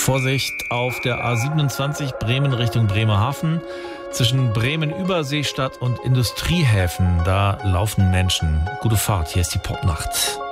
Vorsicht auf der A27 Bremen Richtung Bremerhaven. Zwischen Bremen-Überseestadt und Industriehäfen, da laufen Menschen. Gute Fahrt, hier ist die Popnacht.